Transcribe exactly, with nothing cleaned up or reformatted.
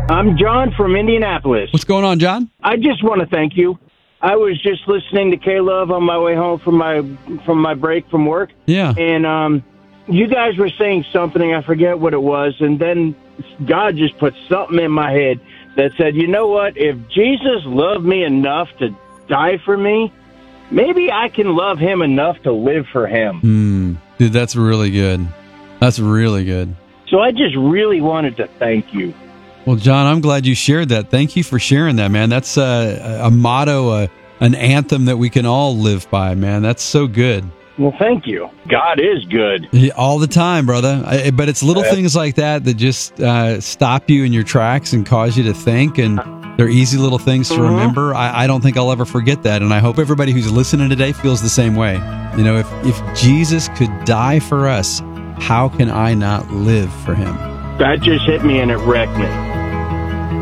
I'm John from Indianapolis. What's going on, John? I just want to thank you. I was just listening to K-Love on my way home from my from my break from work. Yeah. And um, you guys were saying something, I forget what it was, and then God just put something in my head that said, you know what, if Jesus loved me enough to die for me, maybe I can love him enough to live for him. Mm, dude, that's really good. That's really good. So I just really wanted to thank you. Well, John, I'm glad you shared that. Thank you for sharing that, man. That's uh, a motto, uh, an anthem that we can all live by, man. That's so good. Well, thank you. God is good. Yeah, all the time, brother. I, but it's little Yeah. things like that that just uh, stop you in your tracks and cause you to think, and they're easy little things to Mhm. remember. I, I don't think I'll ever forget that, and I hope everybody who's listening today feels the same way. You know, if, if Jesus could die for us, how can I not live for him? That just hit me and it wrecked me.